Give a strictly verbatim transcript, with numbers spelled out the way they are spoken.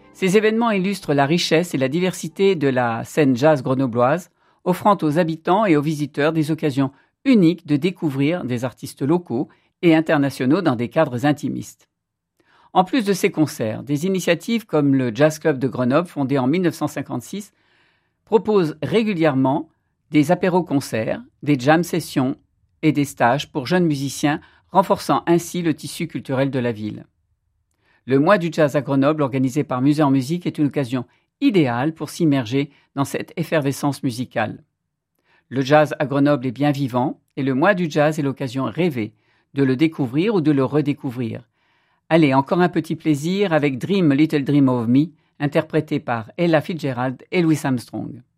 Ces événements illustrent la richesse et la diversité de la scène jazz grenobloise, offrant aux habitants et aux visiteurs des occasions uniques de découvrir des artistes locaux et internationaux dans des cadres intimistes. En plus de ces concerts, des initiatives comme le Jazz Club de Grenoble, fondé en mille neuf cent cinquante-six, proposent régulièrement des apéros-concerts, des jam-sessions et des stages pour jeunes musiciens, renforçant ainsi le tissu culturel de la ville. Le mois du jazz à Grenoble, organisé par Musée en Musique, est une occasion idéale pour s'immerger dans cette effervescence musicale. Le jazz à Grenoble est bien vivant et le mois du jazz est l'occasion rêvée de le découvrir ou de le redécouvrir. Allez, encore un petit plaisir avec Dream a Little Dream of Me, interprété par Ella Fitzgerald et Louis Armstrong.